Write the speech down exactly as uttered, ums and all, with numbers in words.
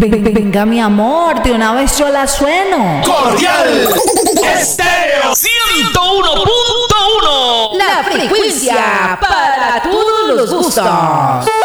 ven- venga, mi amor, de una vez yo la sueno. Cordial Estéreo ciento uno punto uno. La frecuencia para todos los gustos.